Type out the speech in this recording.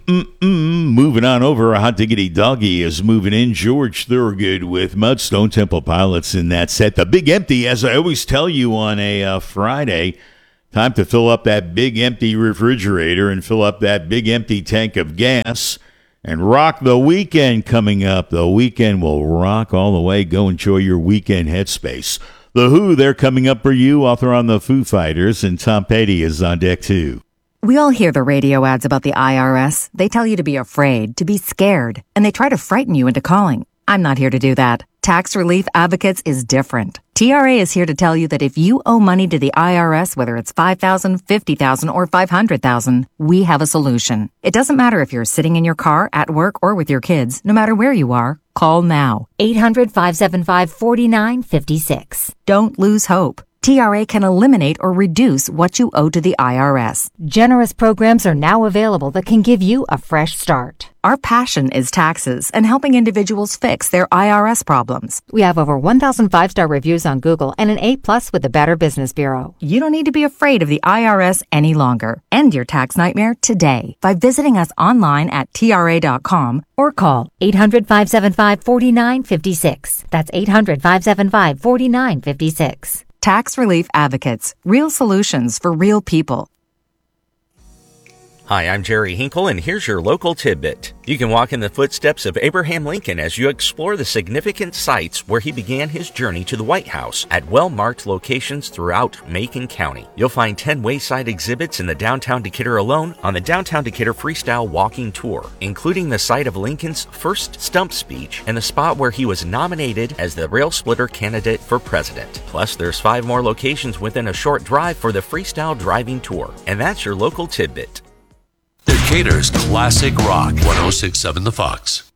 Moving on over, Hot Diggity Doggy is moving in. George Thorogood with Mudstone Temple Pilots in that set. The Big Empty, as I always tell you on a Friday, time to fill up that big empty refrigerator and fill up that big empty tank of gas and rock the weekend coming up. The weekend will rock all the way. Go enjoy your weekend headspace. The Who, they're coming up for you. Author on the Foo Fighters, and Tom Petty is on deck too. We all hear the radio ads about the IRS. They tell you to be afraid, to be scared, and they try to frighten you into calling. I'm not here to do that. Tax Relief Advocates is different. TRA is here to tell you that if you owe money to the IRS, whether it's $5,000, $50,000, or $500,000, we have a solution. It doesn't matter if you're sitting in your car, at work, or with your kids. No matter where you are, call now. 800-575-4956. Don't lose hope. TRA can eliminate or reduce what you owe to the IRS. Generous programs are now available that can give you a fresh start. Our passion is taxes and helping individuals fix their IRS problems. We have over 1,000 5-star reviews on Google and an A+ with the Better Business Bureau. You don't need to be afraid of the IRS any longer. End your tax nightmare today by visiting us online at TRA.com or call 800-575-4956. That's 800-575-4956. Tax Relief Advocates. Real solutions for real people. Hi, I'm Jerry Hinkle, and here's your local tidbit. You can walk in the footsteps of Abraham Lincoln as you explore the significant sites where he began his journey to the White House at well-marked locations throughout Macon County. You'll find 10 wayside exhibits in the downtown Decatur alone on the Downtown Decatur Freestyle Walking Tour, including the site of Lincoln's first stump speech and the spot where he was nominated as the rail splitter candidate for president. Plus, there's 5 more locations within a short drive for the Freestyle Driving Tour. And that's your local tidbit. Decatur's Classic Rock, 106.7 The Fox.